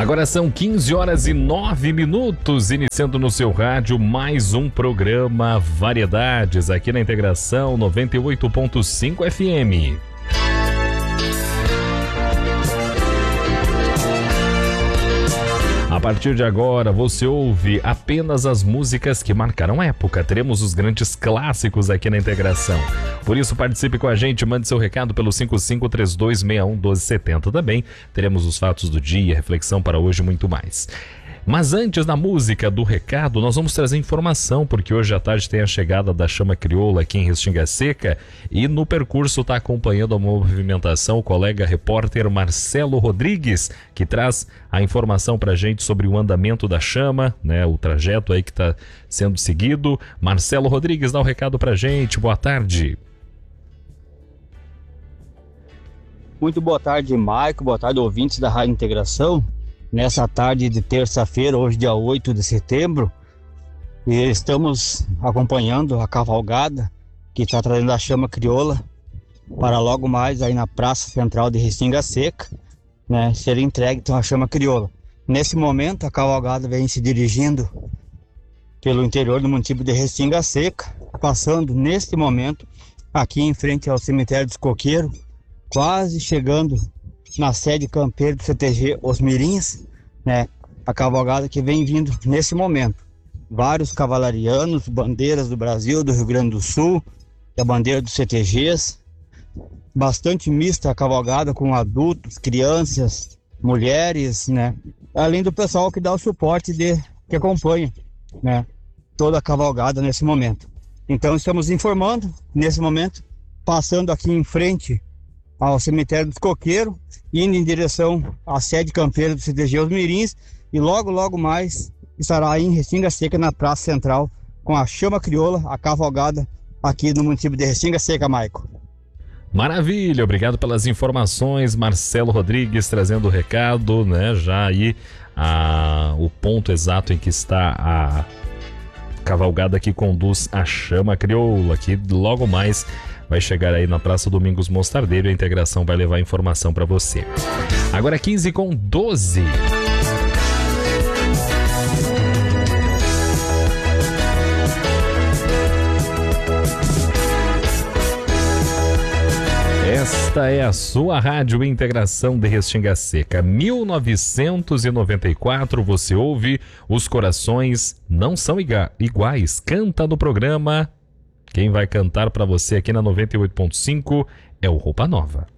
Agora são 15h09, iniciando no seu rádio mais um programa Variedades, aqui na Integração 98.5 FM. A partir de agora, você ouve apenas as músicas que marcaram época. Teremos os grandes clássicos aqui na Integração. Por isso, participe com a gente, mande seu recado pelo 5532611270 também. Teremos os fatos do dia, reflexão para hoje e muito mais. Mas antes da música, do recado, nós vamos trazer informação, porque hoje à tarde tem a chegada da Chama Crioula aqui em Restinga Seca e no percurso está acompanhando a movimentação o colega repórter Marcelo Rodrigues, que traz a informação para a gente sobre o andamento da chama, né, o trajeto aí que está sendo seguido. Marcelo Rodrigues, dá o recado para a gente, boa tarde. Muito boa tarde, Maico, boa tarde, ouvintes da Rádio Integração. Nessa tarde de terça-feira, hoje dia 8 de setembro, e estamos acompanhando a cavalgada que está trazendo a Chama Crioula para logo mais aí na Praça Central de Restinga Seca, né, ser entregue então a Chama Crioula. Nesse momento, a cavalgada vem se dirigindo pelo interior do município de Restinga Seca, passando neste momento aqui em frente ao cemitério dos Coqueiros, quase chegando na sede campeira do CTG Os Mirins, né? A cavalgada que vem vindo nesse momento. Vários cavalarianos, bandeiras do Brasil, do Rio Grande do Sul, a bandeira dos CTGs. Bastante mista a cavalgada com adultos, crianças, mulheres, né? Além do pessoal que dá o suporte que acompanha, né, toda a cavalgada nesse momento. Então estamos informando, nesse momento, passando aqui em frente ao cemitério dos Coqueiros, indo em direção à sede campeira do CTG Os Mirins, e logo mais estará aí em Restinga Seca, na Praça Central, com a Chama Crioula, a cavalgada aqui no município de Restinga Seca, Maico. Maravilha, obrigado pelas informações, Marcelo Rodrigues trazendo o recado, né, já aí o ponto exato em que está a cavalgada que conduz a Chama Crioula, que logo mais vai chegar aí na Praça Domingos Mostardeiro e a Integração vai levar informação para você. Agora 15h12. Esta é a sua Rádio Integração de Restinga Seca. 1994, você ouve Os Corações Não São Iguais. Canta no programa. Quem vai cantar para você aqui na 98.5 é o Roupa Nova.